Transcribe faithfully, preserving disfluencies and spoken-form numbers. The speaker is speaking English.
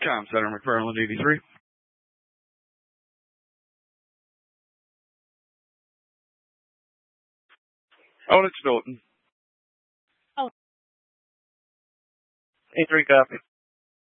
Com Center, McFarland eighty-three. Oh, it's Dalton. Oh. eight three copy.